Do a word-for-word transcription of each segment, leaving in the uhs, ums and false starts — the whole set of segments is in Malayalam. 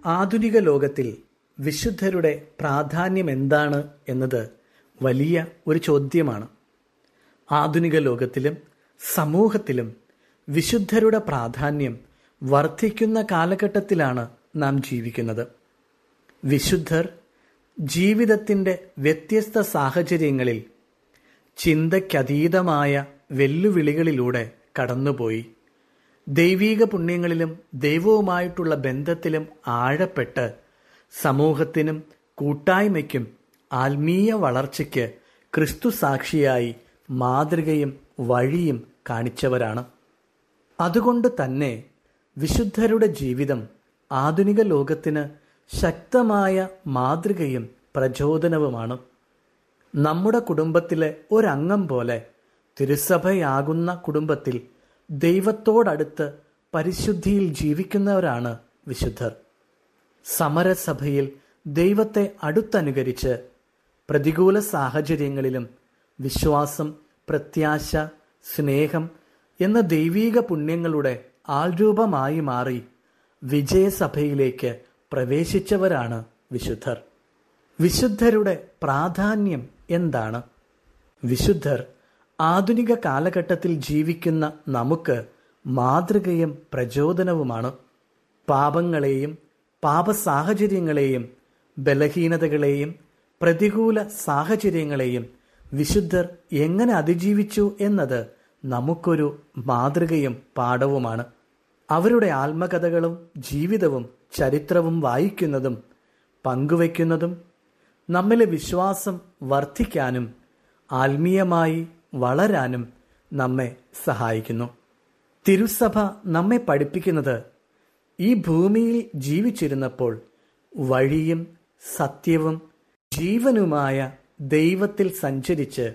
ആധുനിക ലോകത്തിൽ വിശുദ്ധരുടെ പ്രാധാന്യം എന്താണ് എന്നത് വലിയ ഒരു ചോദ്യമാണ്. ആധുനിക ലോകത്തിലും സമൂഹത്തിലും വിശുദ്ധരുടെ പ്രാധാന്യം വർദ്ധിക്കുന്ന കാലഘട്ടത്തിലാണ് നാം ജീവിക്കുന്നത്. വിശുദ്ധർ ജീവിതത്തിൻ്റെ വ്യത്യസ്ത സാഹചര്യങ്ങളിൽ ചിന്തയ്ക്കതീതമായ വെല്ലുവിളികളിലൂടെ കടന്നുപോയി ദൈവീക പുണ്യങ്ങളിലും ദൈവവുമായിട്ടുള്ള ബന്ധത്തിലും ആഴപ്പെട്ട് സമൂഹത്തിനും കൂട്ടായ്മയ്ക്കും ആത്മീയ വളർച്ചയ്ക്ക് ക്രിസ്തു സാക്ഷിയായി മാതൃകയും വഴിയും കാണിച്ചവരാണ്. അതുകൊണ്ട് തന്നെ വിശുദ്ധരുടെ ജീവിതം ആധുനിക ലോകത്തിന് ശക്തമായ മാതൃകയും പ്രചോദനവുമാണ്. നമ്മുടെ കുടുംബത്തിലെ ഒരംഗം പോലെ തിരുസഭയാകുന്ന കുടുംബത്തിൽ ദൈവത്തോടടുത്ത് പരിശുദ്ധിയിൽ ജീവിക്കുന്നവരാണ് വിശുദ്ധർ. സമരസഭയിൽ ദൈവത്തെ അടുത്തനുകരിച്ച് പ്രതികൂല സാഹചര്യങ്ങളിലും വിശ്വാസം, പ്രത്യാശ, സ്നേഹം എന്ന ദൈവീക പുണ്യങ്ങളുടെ ആൾരൂപമായി മാറി വിജയസഭയിലേക്ക് പ്രവേശിച്ചവരാണ് വിശുദ്ധർ. വിശുദ്ധരുടെ പ്രാധാന്യം എന്താണ്? വിശുദ്ധർ ആധുനിക കാലഘട്ടത്തിൽ ജീവിക്കുന്ന നമുക്ക് മാതൃകയും പ്രചോദനവുമാണ്. പാപങ്ങളെയും പാപസാഹചര്യങ്ങളെയും ബലഹീനതകളെയും പ്രതികൂല സാഹചര്യങ്ങളെയും വിശുദ്ധർ എങ്ങനെ അതിജീവിച്ചു എന്നത് നമുക്കൊരു മാതൃകയും പാഠവുമാണ്. അവരുടെ ആത്മകഥകളും ജീവിതവും ചരിത്രവും വായിക്കുന്നതും പങ്കുവയ്ക്കുന്നതും നമ്മിലെ വിശ്വാസം വർദ്ധിക്കാനും ആത്മീയമായി വളരാനും നമ്മെ സഹായിക്കുന്നു. തിരുസഭ നമ്മെ പഠിപ്പിക്കുന്നത് ഈ ഭൂമിയിൽ ജീവിച്ചിരുന്നപ്പോൾ വഴിയും സത്യവും ജീവനുമായ ദൈവത്തിൽ സഞ്ചരിച്ച്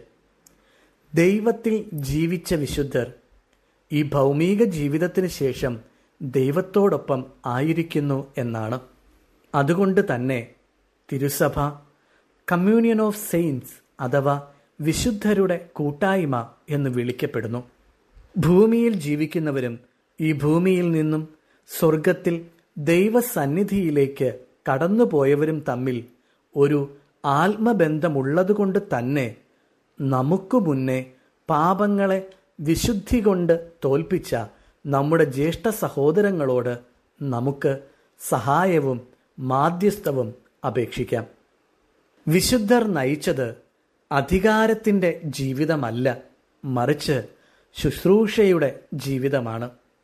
ദൈവത്തിൽ ജീവിച്ച വിശുദ്ധർ ഈ ഭൗമിക ജീവിതത്തിന് ശേഷം ദൈവത്തോടൊപ്പം ആയിരിക്കുന്നു എന്നാണ്. അതുകൊണ്ട് തന്നെ തിരുസഭ കമ്മ്യൂണിയൻ ഓഫ് സെയിൻസ് അഥവാ വിശുദ്ധരുടെ കൂട്ടായ്മ എന്ന് വിളിക്കപ്പെടുന്നു. ഭൂമിയിൽ ജീവിക്കുന്നവരും ഈ ഭൂമിയിൽ നിന്നും സ്വർഗത്തിൽ ദൈവസന്നിധിയിലേക്ക് കടന്നുപോയവരും തമ്മിൽ ഒരു ആത്മബന്ധമുള്ളതുകൊണ്ട് തന്നെ നമുക്ക് മുന്നേ പാപങ്ങളെ വിശുദ്ധി കൊണ്ട് തോൽപ്പിച്ച നമ്മുടെ ജ്യേഷ്ഠ സഹോദരങ്ങളോട് നമുക്ക് സഹായവും മാധ്യസ്ഥവും അപേക്ഷിക്കാം. വിശുദ്ധർ നയിച്ചത് അധികാരത്തിൻ്റെ ജീവിതമല്ല, മറിച്ച് ശുശ്രൂഷയുടെ ജീവിതമാണ്.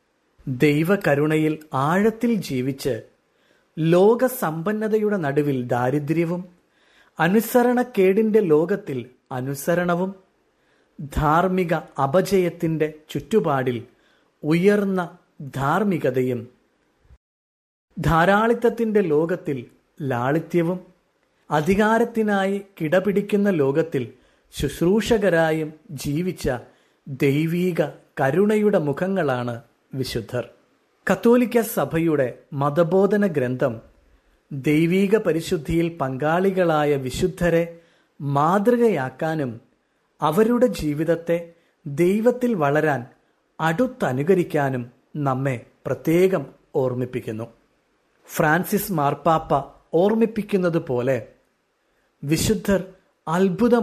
ദൈവകരുണയിൽ ആഴത്തിൽ ജീവിച്ച് ലോകസമ്പന്നതയുടെ നടുവിൽ ദാരിദ്ര്യവും അനുസരണക്കേടിൻ്റെ ലോകത്തിൽ അനുസരണവും ധാർമ്മിക അപജയത്തിൻ്റെ ചുറ്റുപാടിൽ ഉയർന്ന ധാർമ്മികതയും ധാരാളിത്തത്തിൻ്റെ ലോകത്തിൽ ലാളിത്യവും അധികാരത്തിനായി കിടപിടിക്കുന്ന ലോകത്തിൽ ശുശ്രൂഷകരായും ജീവിച്ച ദൈവീക കരുണയുടെ മുഖങ്ങളാണ് വിശുദ്ധർ. കത്തോലിക്ക സഭയുടെ മതബോധന ഗ്രന്ഥം ദൈവീക പരിശുദ്ധിയിൽ പങ്കാളികളായ വിശുദ്ധരെ മാതൃകയാക്കാനും അവരുടെ ജീവിതത്തെ ദൈവത്തിൽ വളരാൻ അടുത്തനുകരിക്കാനും നമ്മെ പ്രത്യേകം ഓർമ്മിപ്പിക്കുന്നു. ഫ്രാൻസിസ് മാർപ്പാപ്പ ഓർമ്മിപ്പിക്കുന്നത് പോലെ വിശുദ്ധർ അത്ഭുത